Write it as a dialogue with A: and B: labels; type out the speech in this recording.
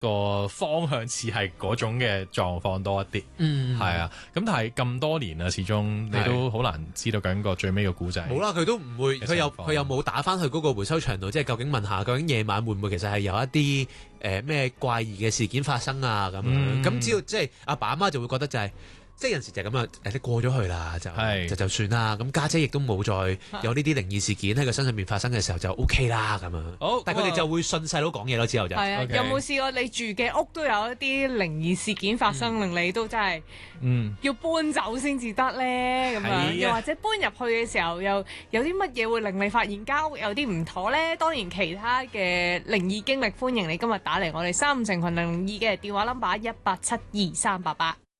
A: 個方向似係嗰種嘅狀況多一啲，係啊。咁但係咁多年啦，始終你都好難知道緊個最尾個故仔。
B: 冇啦，佢都唔會，佢又冇打翻去嗰個回收場度，即係究竟問下究竟夜晚會唔會其實係有一啲咩怪異嘅事件發生啊咁樣。咁只要即係阿爸阿媽就會覺得就係。即係有陣時就係咁啊！你過咗去啦，就算啦。咁家姐亦都冇再有呢啲靈異事件喺佢身上面發生嘅時候，就 OK 啦咁樣。
A: 好，
B: 但係佢哋就會信細佬講嘢咯。之後就
C: 係啊，有冇試過你住嘅屋都有一啲靈異事件發生，令你都真係要搬走先至得咧？咁樣又或者搬入去嘅時候，又有啲乜嘢會令你發現間屋有啲唔妥咧？當然其他嘅靈異經歷，歡迎你今日打嚟我哋3五成群002嘅電話 number 18723888。